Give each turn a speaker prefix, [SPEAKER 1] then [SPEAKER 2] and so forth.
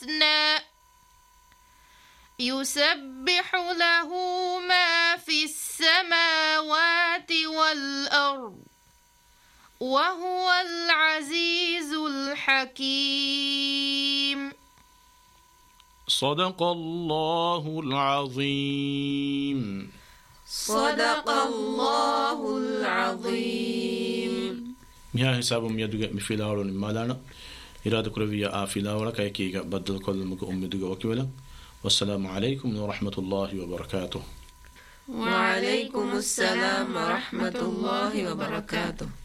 [SPEAKER 1] مثنى يسبح له ما في السماوات والأرض وهو العزيز الحكيم.
[SPEAKER 2] صدق الله العظيم.
[SPEAKER 3] صدق الله العظيم.
[SPEAKER 2] مياه حساب ميدوغ مفيلاورون مالانا إرادة كروية آفيلاورا كايكيغا بدل كل مك أمدوغ وكيولا. والسلام عليكم ورحمة الله وبركاته.
[SPEAKER 3] وعليكم السلام ورحمة الله وبركاته.